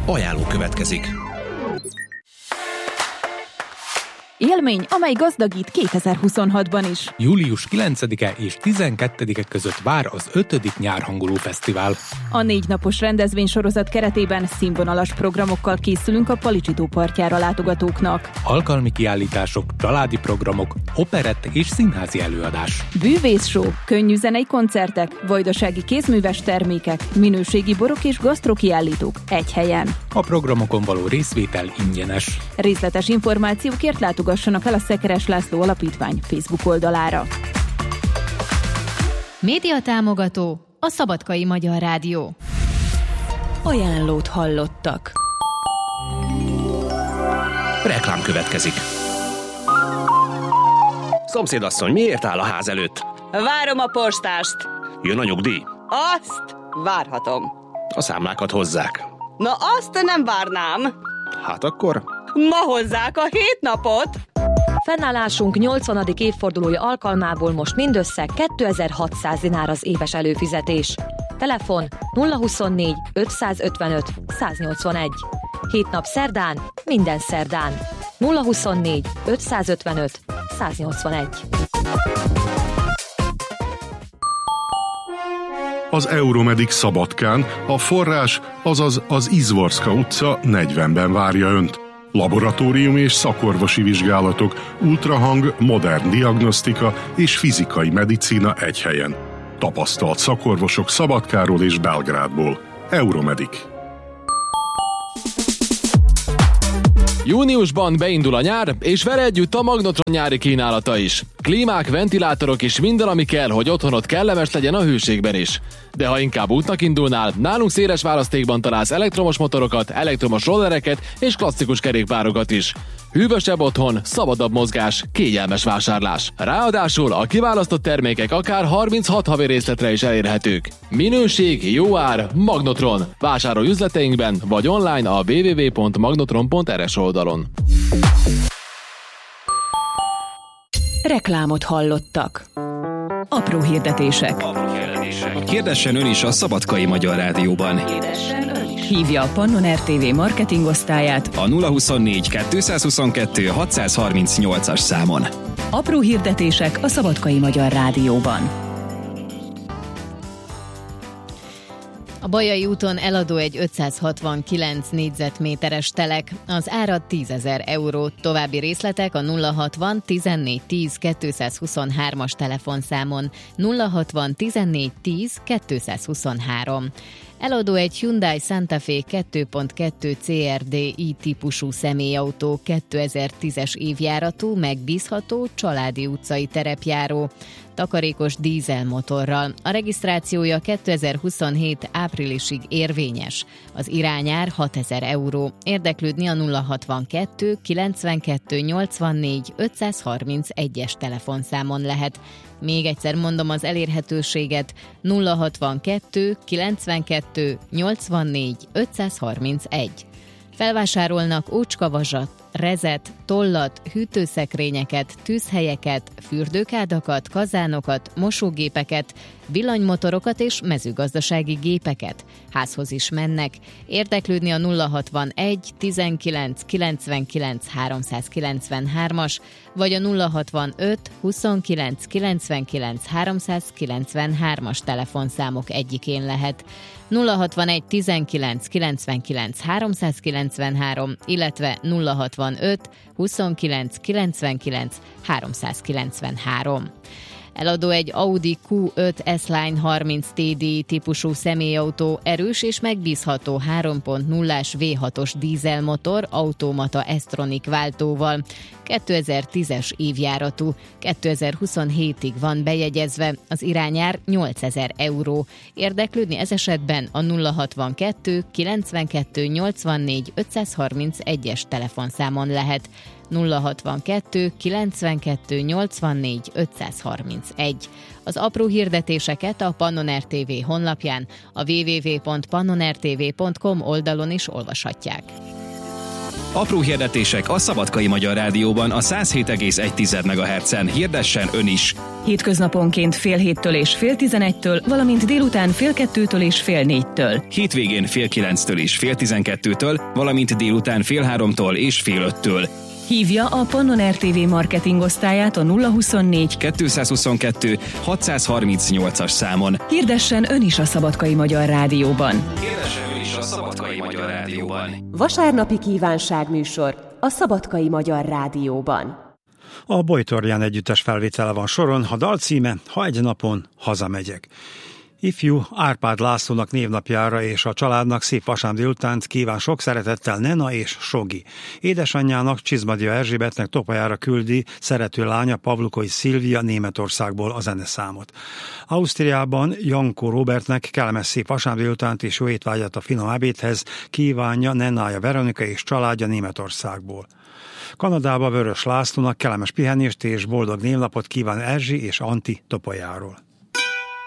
Ajánló következik. Élmény, amely gazdagít 2026-ban is. Július 9-e és 12-e között vár az 5. Nyárhangoló Fesztivál. A 4 napos rendezvénysorozat keretében színvonalas programokkal készülünk a Palicsi-tó partjára látogatóknak. Alkalmi kiállítások, családi programok, operett és színházi előadás. Bűvészshow, könnyű zenei koncertek, vajdasági kézműves termékek, minőségi borok és gasztrokiállítók egy helyen. A programokon való részvétel ingyenes. Részletes információkért látogassanak el a Szekeres László Alapítvány Facebook oldalára. Médiatámogató a Szabadkai Magyar Rádió. Ajánlót hallottak. Reklám következik. Szomszédasszony, miért áll a ház előtt? Várom a postást. Jön a nyugdíj? Azt várhatom. A számlákat hozzák. Na azt nem várnám. Hát akkor... Ma hozzák a 7 napot. Fennállásunk 80. évfordulója alkalmából most mindössze 2600 dinár az éves előfizetés. Telefon 024 555 181. 7 nap szerdán, minden szerdán. 024 555 181. Az Euromedic Szabadkán a forrás, azaz az Izvorska utca 40-ben várja Önt. Laboratórium és szakorvosi vizsgálatok, ultrahang, modern diagnosztika és fizikai medicína egy helyen. Tapasztalt szakorvosok Szabadkáról és Belgrádból. Euromedic. Júniusban beindul a nyár, és vele együtt a Magnotron nyári kínálata is. Klímák, ventilátorok és minden, ami kell, hogy otthonod kellemes legyen a hőségben is. De ha inkább útnak indulnál, nálunk széles választékban találsz elektromos motorokat, elektromos rollereket és klasszikus kerékpárokat is. Hűvösebb otthon, szabadabb mozgás, kényelmes vásárlás. Ráadásul a kiválasztott termékek akár 36 havi részletre is elérhetők. Minőség, jó ár, Magnotron. Vásárolj üzleteinkben vagy online a www.magnotron.rs oldalon. Reklámot hallottak. Apró hirdetések. Hirdessen ön is a Szabadkai Magyar Rádióban. Hívja a Pannon RTV marketingosztályát A 024 222 638-as számon. Apró hirdetések a Szabadkai Magyar Rádióban. A Bajai úton eladó egy 569 négyzetméteres telek. Az ára 10 000 euró. További részletek a 060 14 10 223-as telefonszámon. 060 14 10 223. Eladó egy Hyundai Santa Fe 2.2 CRDI típusú személyautó, 2010-es évjáratú, megbízható, családi utcai terepjáró, takarékos dízelmotorral. A regisztrációja 2027 áprilisig érvényes. Az irányár 6 000 euró. Érdeklődni a 062 92 84 531-es telefonszámon lehet. Még egyszer mondom az elérhetőséget: 062 92 84 531. Felvásárolnak ócskavazsat, rezet, tollat, hűtőszekrényeket, tűzhelyeket, fürdőkádakat, kazánokat, mosógépeket, villanymotorokat és mezőgazdasági gépeket. Házhoz is mennek. Érdeklődni a 061 19 99 393-as vagy a 065 29 99 393-as telefonszámok egyikén lehet. 061 19 99 393, illetve 065 29 99 393. Eladó egy Audi Q5 S-Line 30 TDI típusú személyautó, erős és megbízható 3.0-as V6-os dízelmotor, automata S-Tronic váltóval. 2010-es évjáratú, 2027-ig van bejegyezve, az irányár 8 000 euró. Érdeklődni ez esetben a 062 92 84 531-es telefonszámon lehet. 062 92 84 531. Az apró hirdetéseket a Pannon RTV honlapján, a www.pannonrtv.com oldalon is olvashatják. Apró hirdetések a Szabadkai Magyar Rádióban a 107,1 MHz-en. Hirdessen ön is! Hétköznaponként fél héttől és fél 11-től, valamint délután fél 2-től és fél 4-től. Hétvégén fél 9-től és fél 12-től, valamint délután fél 3-tól és fél 5-től. Hívja a Pannon RTV marketing osztályát a 024 222 638-as számon. Hirdessen ön is a Szabadkai Magyar Rádióban. Hirdessen ön is a Szabadkai Magyar Rádióban. Vasárnapi kívánságműsor a Szabadkai Magyar Rádióban. A Bojtorján együttes felvétele van soron, a dal címe Ha egy napon hazamegyek. Ifjú Árpád Lászlónak névnapjára és a családnak szép vasárnap délutánt kíván sok szeretettel Nena és Sogi. Édesanyjának, Csizmadia Erzsébetnek Topajára küldi szerető lánya Pavlukai Szilvia Németországból a zeneszámot. Ausztriában Janko Robertnek kellemes szép vasárnap délutánt és jó étvágyat a finom ebédhez kívánja Nenája Veronika és családja Németországból. Kanadába Vörös Lászlónak kellemes pihenést és boldog névnapot kíván Erzsi és Anti Topajáról.